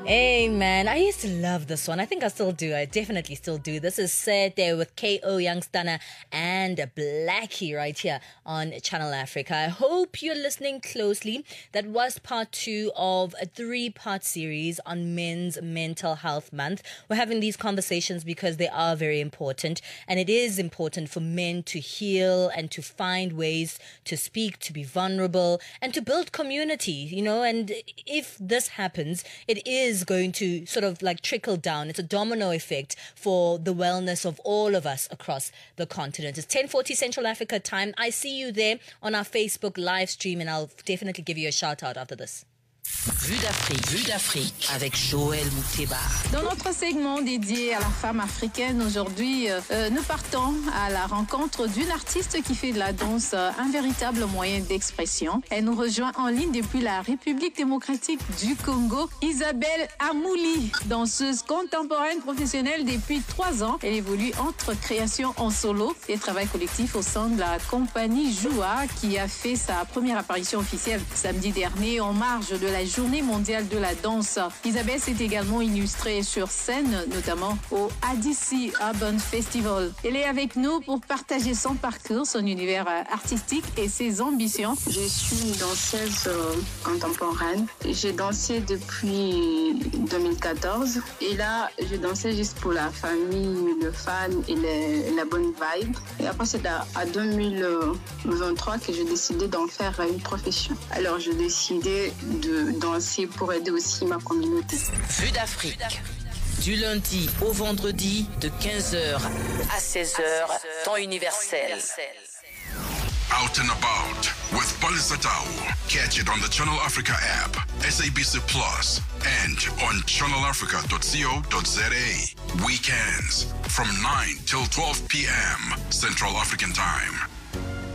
Amen. I used to love this one. I think I still do. I definitely still do. This is Sete with K.O. Youngstana and Blackie right here on Channel Africa. I hope you're listening closely. That was part 2 of a 3-part series on Men's Mental Health Month. We're having these conversations because they are very important, and it is important for men to heal and to find ways to speak, to be vulnerable, and to build community, and if this happens, it is going to sort of like trickle down. It's a domino effect for the wellness of all of us across the continent. It's 10:40 Central Africa time. I see you there on our Facebook live stream, and I'll definitely give you a shout out after this. Vue d'Afrique avec Joël Mouteba. Dans notre segment dédié à la femme africaine, aujourd'hui, nous partons à la rencontre d'une artiste qui fait de la danse un véritable moyen d'expression. Elle nous rejoint en ligne depuis la République démocratique du Congo, Isabelle Amouli, danseuse contemporaine professionnelle depuis 3 ans. Elle évolue entre création en solo et travail collectif au sein de la compagnie Joua, qui a fait sa première apparition officielle samedi dernier en marge de la Journée mondiale de la danse. Isabelle s'est également illustrée sur scène, notamment au ADC Urban Festival. Elle est avec nous pour partager son parcours, son univers artistique et ses ambitions. Je suis une danseuse contemporaine. J'ai dansé depuis 2014 et là, je dansais juste pour la famille, le fan et la bonne vibe. Et après, c'est à 2023 que j'ai décidé d'en faire une profession. Alors, j'ai décidé de danser pour aider aussi ma communauté. Vue d'Afrique. Du lundi au vendredi de 15h à 16h, temps universel. Out and About with Paulissa Tau. Catch it on the Channel Africa app, SABC Plus, and on channelafrica.co.za. Weekends from 9 till 12 p.m. Central African Time.